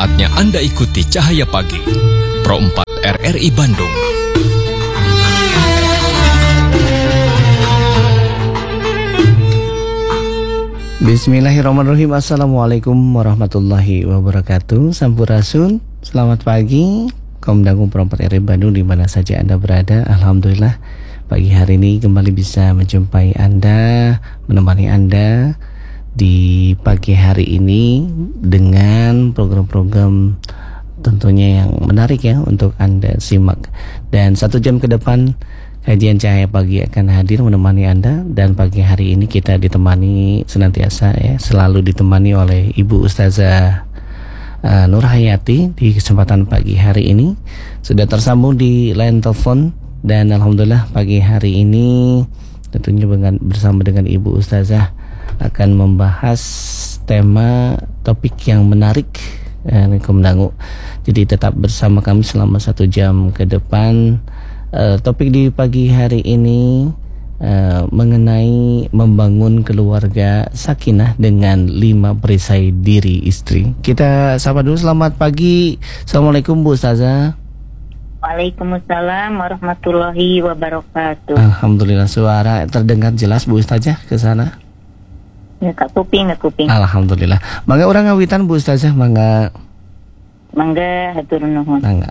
Saatnya Anda ikuti Cahaya Pagi, Pro 4 RRI Bandung. Bismillahirrahmanirrahim. Assalamualaikum warahmatullahi wabarakatuh. Sampurasun, selamat pagi Komdangu Pro 4 RRI Bandung di mana saja Anda berada. Alhamdulillah pagi hari ini kembali bisa menjumpai Anda, menemani Anda di pagi hari ini dengan program-program tentunya yang menarik ya untuk Anda simak. Dan 1 jam ke depan kajian Cahaya Pagi akan hadir menemani Anda. Dan pagi hari ini kita ditemani senantiasa ya, selalu ditemani oleh Ibu Ustazah Nur Hayati. Di kesempatan pagi hari ini sudah tersambung di line telepon. Dan Alhamdulillah pagi hari ini tentunya bersama dengan Ibu Ustazah akan membahas tema topik yang menarik Komdangu. Jadi tetap bersama kami selama 1 jam ke depan. Topik di pagi hari ini mengenai membangun keluarga sakinah dengan 5 perisai diri istri. Kita sapa dulu, selamat pagi. Assalamualaikum Bu Ustazah. Waalaikumsalam warahmatullahi wabarakatuh. Alhamdulillah suara terdengar jelas Bu Ustazah ke sana. Nggak kuping. Alhamdulillah. Mangga orang ngawitan Bu Ustazah, mangga hatur nuhun. Mangga.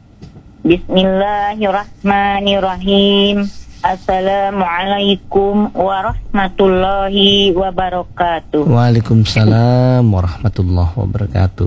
Bismillahirrahmanirrahim. Assalamualaikum warahmatullahi wabarakatuh. Waalaikumsalam warahmatullahi wabarakatuh.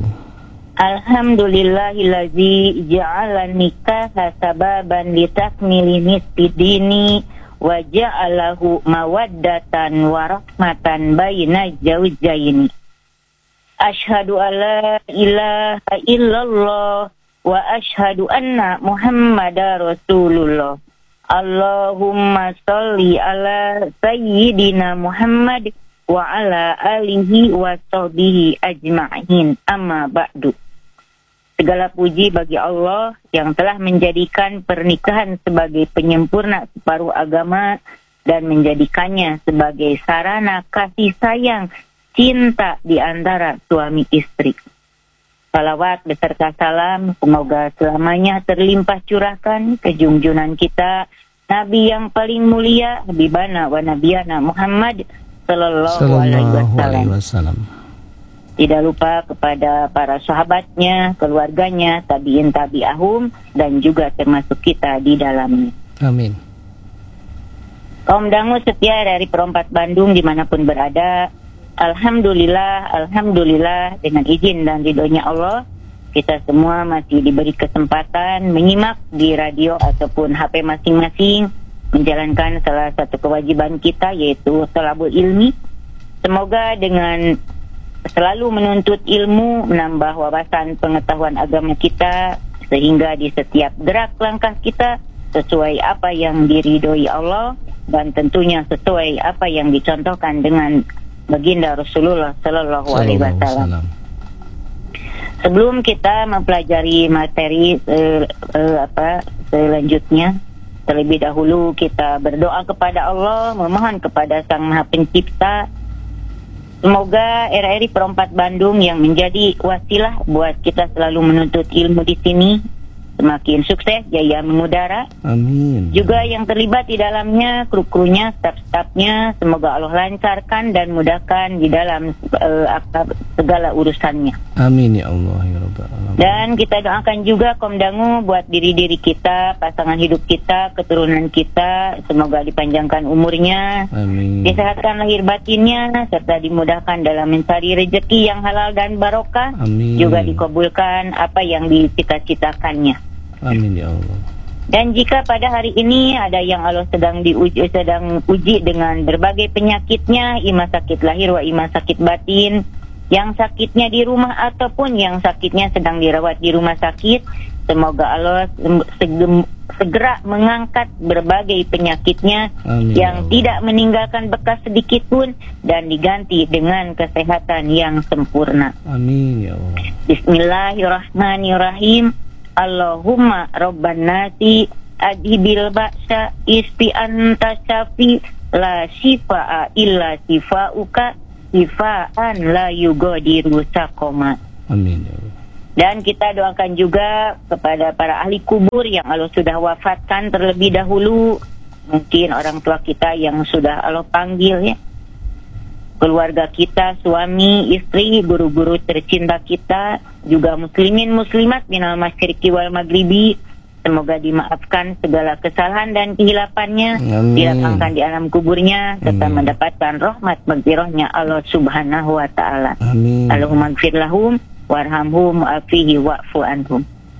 Alhamdulillahillazi ja'ala nikaha sababan litakmili nisbidini wa ja'alahu mawaddatan wa rahmatan baina zawjaini. Asyhadu alla ilaha illallah wa asyhadu anna Muhammadar Rasulullah. Allahumma sholli ala sayyidina Muhammad wa ala alihi wa sahbihi ajma'in. Amma ba'du. Segala puji bagi Allah yang telah menjadikan pernikahan sebagai penyempurna separuh agama dan menjadikannya sebagai sarana kasih sayang, cinta di antara suami istri. Salawat beserta salam semoga selamanya terlimpah curahkan ke junjungan kita Nabi yang paling mulia, Habibana wa Nabiyana Muhammad sallallahu alaihi wasallam. Tidak lupa kepada para sahabatnya, keluarganya, tabi'in tabi'ahum, dan juga termasuk kita di dalamnya. Amin. Kaum dangu setia dari Pro 4 Bandung dimanapun berada, Alhamdulillah dengan izin dan ridhonya Allah, kita semua masih diberi kesempatan menyimak di radio ataupun HP masing-masing, menjalankan salah satu kewajiban kita yaitu thalabul ilmi. Semoga dengan selalu menuntut ilmu, menambah wawasan pengetahuan agama kita, sehingga di setiap gerak langkah kita sesuai apa yang diridhoi Allah dan tentunya sesuai apa yang dicontohkan dengan baginda Rasulullah sallallahu alaihi wasallam. Sebelum kita mempelajari materi selanjutnya, terlebih dahulu kita berdoa kepada Allah, memohon kepada Sang Maha Pencipta. Semoga RRI Pro 4 Bandung yang menjadi wasilah buat kita selalu menuntut ilmu di sini semakin sukses, jaya mengudara. Amin. Juga yang terlibat di dalamnya, kru-krunya, staf-stafnya, semoga Allah lancarkan dan mudahkan di dalam segala urusannya. Amin ya Allah ya Rabbal alamin. Dan kita doakan juga Komdangu buat diri-diri kita, pasangan hidup kita, keturunan kita, semoga dipanjangkan umurnya. Amin. Disehatkan lahir batinnya, serta dimudahkan dalam mencari rezeki yang halal dan barokah. Amin. Juga dikabulkan apa yang dicita-citakannya. Amin ya Allah. Dan jika pada hari ini ada yang Allah sedang uji dengan berbagai penyakitnya, ima sakit lahir wa ima sakit batin, yang sakitnya di rumah ataupun yang sakitnya sedang dirawat di rumah sakit, semoga Allah segera mengangkat berbagai penyakitnya. Amin, yang tidak meninggalkan bekas sedikit pun dan diganti dengan kesehatan yang sempurna. Amin ya Allah. Bismillahirrahmanirrahim. Allahumma rabban nasi adhibil ba'sa isfi anta syafi la shifa'a illa shifa'uka shifa'an la yugadiru saqama. Amin ya Allah. Dan kita doakan juga kepada para ahli kubur yang Allah sudah wafatkan terlebih dahulu. Mungkin orang tua kita yang sudah Allah panggil ya. Keluarga kita, suami, istri, guru-guru tercinta kita, juga muslimin muslimat minal masyriqi wal maghribi. Semoga dimaafkan segala kesalahan dan kehilafannya, dilapangkan di alam kuburnya, serta mendapatkan rahmat maghfirahnya Allah Subhanahu wa taala. Amin. Allahumma ighfir lahum warhamhum wa'afihi wa'fu anhum.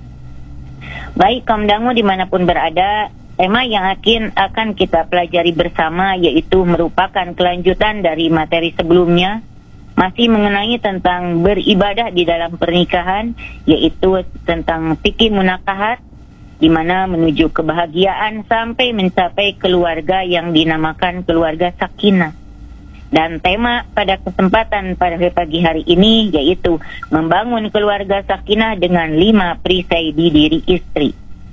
Baik kaum dangu dimanapun berada, tema yang akan kita pelajari bersama yaitu merupakan kelanjutan dari materi sebelumnya, masih mengenai tentang beribadah di dalam pernikahan, yaitu tentang fikih munakahat, di mana menuju kebahagiaan sampai mencapai keluarga yang dinamakan keluarga sakinah. Dan tema pada kesempatan pada pagi hari ini yaitu membangun keluarga sakinah dengan 5 perisai di diri istri.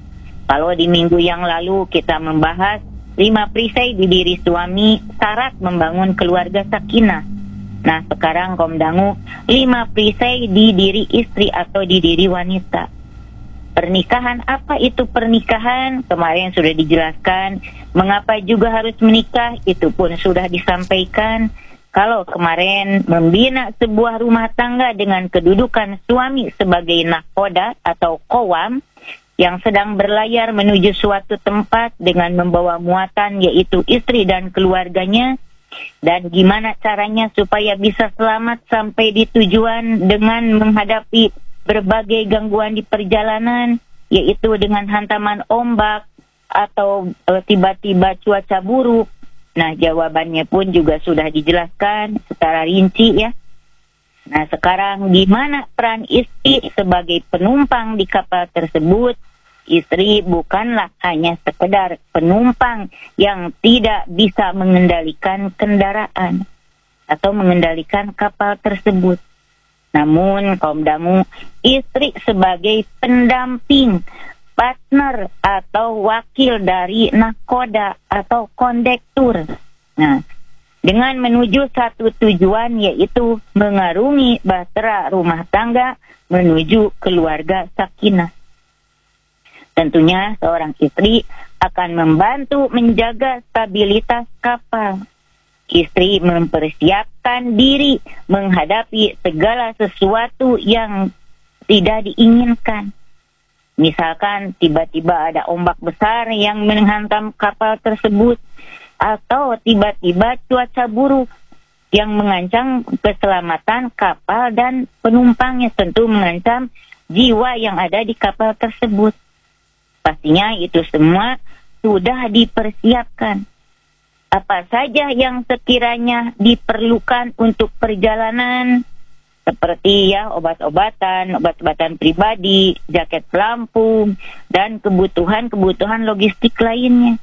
Kalau di minggu yang lalu kita membahas 5 perisai di diri suami syarat membangun keluarga sakinah. Nah sekarang kaum dangu 5 perisai di diri istri atau di diri wanita. Pernikahan, apa itu pernikahan? Kemarin sudah dijelaskan. Mengapa juga harus menikah? Itu pun sudah disampaikan. Kalau kemarin membina sebuah rumah tangga dengan kedudukan suami sebagai nahkoda atau qawam yang sedang berlayar menuju suatu tempat dengan membawa muatan yaitu istri dan keluarganya, dan gimana caranya supaya bisa selamat sampai di tujuan dengan menghadapi berbagai gangguan di perjalanan, yaitu dengan hantaman ombak atau tiba-tiba cuaca buruk. Nah, jawabannya pun juga sudah dijelaskan secara rinci ya. Nah, sekarang gimana peran istri sebagai penumpang di kapal tersebut? Istri bukanlah hanya sekedar penumpang yang tidak bisa mengendalikan kendaraan atau mengendalikan kapal tersebut. Namun kaum dangu, istri sebagai pendamping, partner atau wakil dari nahkoda atau kondektur. Nah, dengan menuju satu tujuan yaitu mengarungi bahtera rumah tangga menuju keluarga sakinah. Tentunya seorang istri akan membantu menjaga stabilitas kapal. Istri mempersiapkan diri menghadapi segala sesuatu yang tidak diinginkan. Misalkan tiba-tiba ada ombak besar yang menghantam kapal tersebut, atau tiba-tiba cuaca buruk yang mengancam keselamatan kapal dan penumpangnya, tentu mengancam jiwa yang ada di kapal tersebut. Pastinya itu semua sudah dipersiapkan. Apa saja yang sekiranya diperlukan untuk perjalanan, seperti ya obat-obatan pribadi, jaket pelampung, dan kebutuhan logistik lainnya.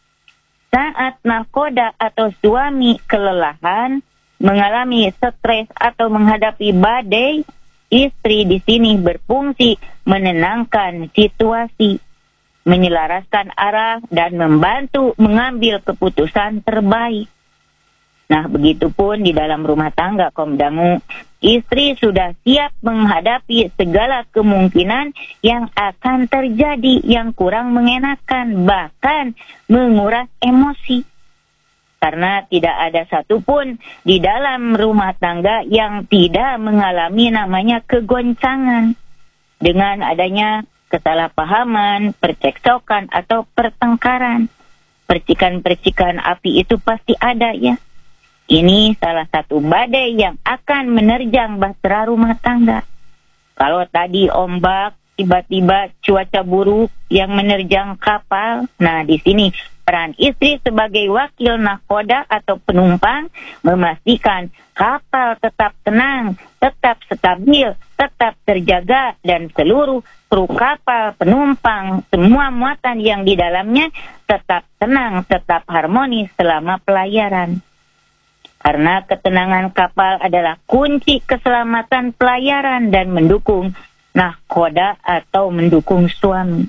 Saat nahkoda atau suami kelelahan, mengalami stres atau menghadapi badai, istri di sini berfungsi menenangkan situasi, menyelaraskan arah dan membantu mengambil keputusan terbaik. Nah, begitupun di dalam rumah tangga kaum dangu, istri sudah siap menghadapi segala kemungkinan yang akan terjadi yang kurang mengenakan, bahkan menguras emosi. Karena tidak ada satupun di dalam rumah tangga yang tidak mengalami namanya kegoncangan. Dengan adanya kesalahpahaman, percekcokan, atau pertengkaran. Percikan-percikan api itu pasti ada ya. Ini salah satu badai yang akan menerjang bahtera rumah tangga. Kalau tadi ombak, tiba-tiba cuaca buruk yang menerjang kapal. Nah, di sini peran istri sebagai wakil nahkoda atau penumpang memastikan kapal tetap tenang, tetap stabil, tetap terjaga, dan seluruh kru kapal, penumpang, semua muatan yang di dalamnya tetap tenang, tetap harmonis selama pelayaran. Karena ketenangan kapal adalah kunci keselamatan pelayaran dan mendukung nahkoda atau mendukung suami.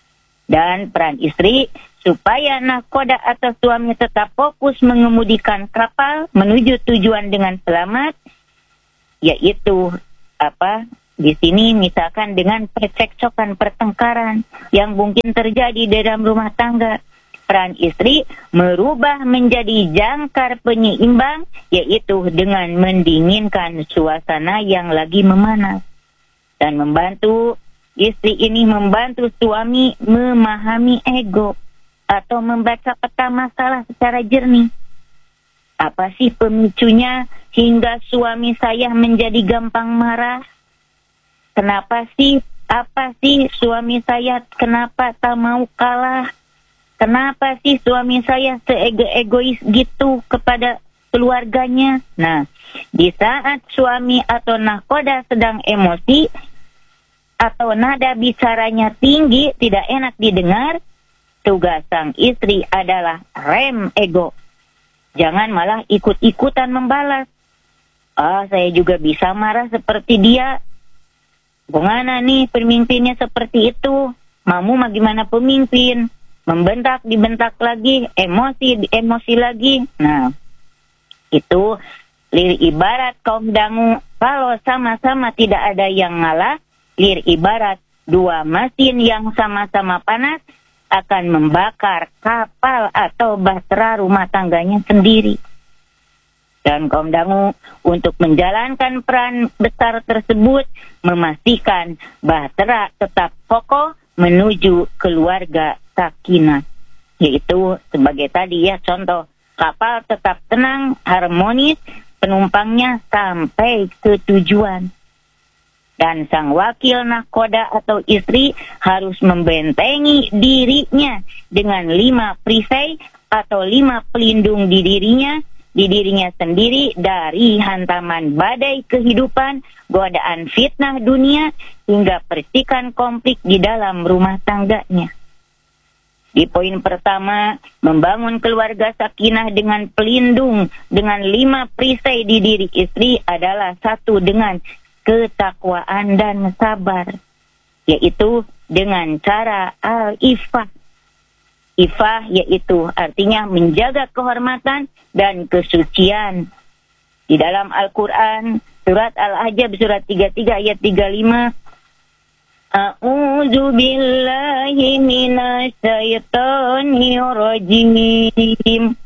Dan peran istri supaya nahkoda atau suami tetap fokus mengemudikan kapal menuju tujuan dengan selamat, yaitu di sini misalkan dengan percekcokan, pertengkaran yang mungkin terjadi dalam rumah tangga, peran istri merubah menjadi jangkar penyeimbang, yaitu dengan mendinginkan suasana yang lagi memanas. Dan membantu istri ini membantu suami memahami ego atau membaca peta masalah secara jernih. Apa sih pemicunya hingga suami saya menjadi gampang marah? Kenapa sih? Apa sih suami saya kenapa tak mau kalah? Kenapa sih suami saya egois gitu kepada keluarganya? Nah, di saat suami atau nahkoda sedang emosi atau nada bicaranya tinggi, tidak enak didengar, tugas sang istri adalah rem ego. Jangan malah ikut-ikutan membalas. Saya juga bisa marah seperti dia. Bagaimana nih pemimpinnya seperti itu? Mamu mah gimana pemimpin? Membentak, dibentak lagi, emosi lagi. Nah, itu ibarat kaum dangu. Kalau sama-sama tidak ada yang ngalah, ibarat dua mesin yang sama-sama panas akan membakar kapal atau bahtera rumah tangganya sendiri. Dan kaum dangu untuk menjalankan peran besar tersebut memastikan bahtera tetap kokoh menuju keluarga sakinah. Yaitu sebagai tadi ya contoh, kapal tetap tenang, harmonis, penumpangnya sampai ke tujuan. Dan sang wakil nahkoda atau istri harus membentengi dirinya dengan 5 perisai atau 5 pelindung di dirinya sendiri dari hantaman badai kehidupan, godaan fitnah dunia, hingga percikan konflik di dalam rumah tangganya. Di poin pertama, membangun keluarga sakinah dengan pelindung dengan 5 perisai di diri istri adalah satu dengan ketakwaan dan sabar, yaitu dengan cara al-ifah. Ifah yaitu artinya menjaga kehormatan dan kesucian. Di dalam Al-Quran, surat Al-Ahzab surat 33 ayat 35, A'udzu billahi minasyaitonir rajim.